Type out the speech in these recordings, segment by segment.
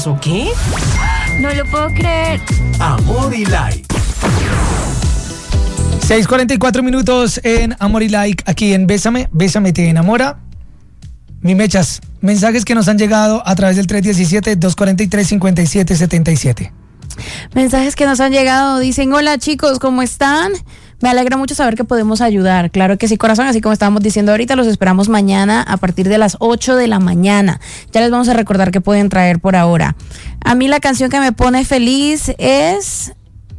¿Pasó qué? No lo puedo creer. Amor y Like. 6:44 minutos en Amor y Like, aquí en Bésame, Bésame te enamora. Mi mechas, mensajes que nos han llegado a través del 317-243-5777. Mensajes que nos han llegado, dicen: hola chicos, ¿cómo están? Me alegra mucho saber que podemos ayudar. Claro que sí, corazón, así como estábamos diciendo ahorita, los esperamos mañana a partir de las 8 de la mañana. Ya les vamos a recordar que pueden traer por ahora. A mí la canción que me pone feliz es...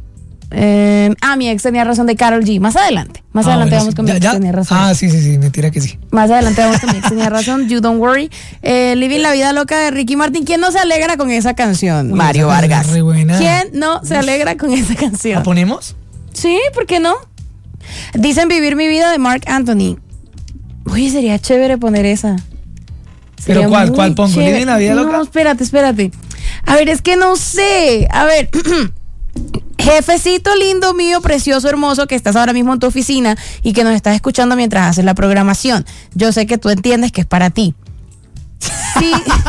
mi ex tenía razón, de Karol G. Más adelante vamos sí. con mi ex tenía razón. Sí, mentira que sí. Más adelante vamos con mi ex tenía razón, You Don't Worry. Living la Vida Loca de Ricky Martin. ¿Quién no se alegra con esa canción? Uy, Mario esa Vargas. es re buena. ¿Quién no se alegra con esa canción? ¿La ponemos? Sí, ¿por qué no? Dicen Vivir mi vida de Marc Anthony. Uy, sería chévere poner esa. ¿Pero cuál pongo? Chévere. ¿Living la Vida Loca? No, espérate. A ver, es que no sé. A ver... Jefecito lindo mío, precioso, hermoso, que estás ahora mismo en tu oficina y que nos estás escuchando mientras haces la programación. Yo sé que tú entiendes que es para ti. Sí.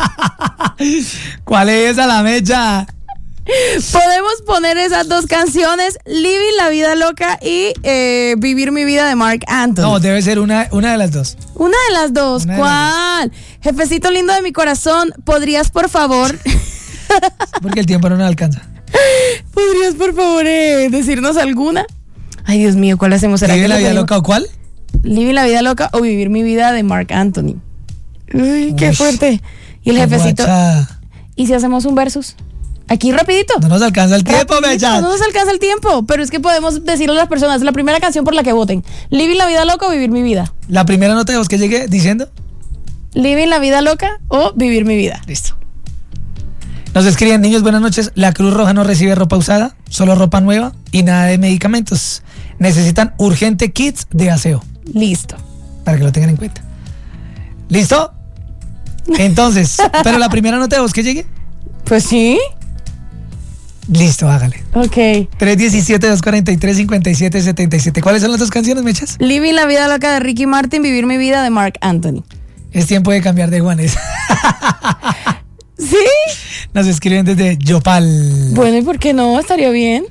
¿Cuál es esa, la mecha? Podemos poner esas dos canciones, Living la Vida Loca y Vivir mi Vida de Marc Anthony. No, debe ser una de las dos. Una de las dos. ¿Cuál? Jefecito lindo de mi corazón, ¿podrías por favor? Porque el tiempo no nos alcanza. ¿Podrías por favor decirnos alguna? Ay, Dios mío, ¿cuál hacemos? ¿Living la Vida Loca o cuál? Living la Vida Loca o Vivir mi Vida de Marc Anthony. Uy, qué fuerte. Y el jefecito. Guacha. ¿Y si hacemos un versus? Aquí rapidito. No nos alcanza el tiempo, mecha. No nos alcanza el tiempo, pero es que podemos decirle a las personas la primera canción por la que voten. Living la Vida Loca o Vivir mi Vida. La primera nota de voz que llegue diciendo Living la Vida Loca o Vivir mi Vida. Listo. Nos escriben: niños, buenas noches. La Cruz Roja no recibe ropa usada, solo ropa nueva y nada de medicamentos. Necesitan urgente kits de aseo. Listo. Para que lo tengan en cuenta. ¿Listo? Entonces, pero la primera nota de voz que llegue. Pues sí. Listo, hágale. Ok. 317-243-5777. ¿Cuáles son las dos canciones, mechas? Living la Vida Loca de Ricky Martin, Vivir mi Vida de Marc Anthony. Es tiempo de cambiar de Juanes. ¿Sí? Nos escriben desde Yopal. Bueno, ¿y por qué no? Estaría bien.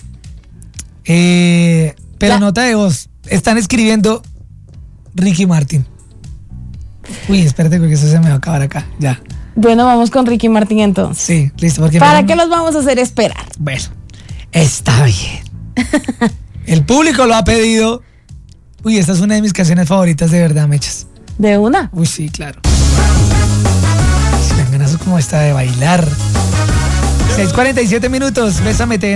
Pero nota de voz. Están escribiendo Ricky Martin. Uy, espérate porque eso se me va a acabar acá. Ya. Bueno, vamos con Ricky Martin entonces. Sí, listo. Porque ¿Para qué los vamos a hacer esperar? Bueno, está bien. El público lo ha pedido. Uy, esta es una de mis canciones favoritas, de verdad, mechas. ¿De una? Uy, sí, claro. Si dan ganas como esta de bailar. 6:47 minutos. Bésame, te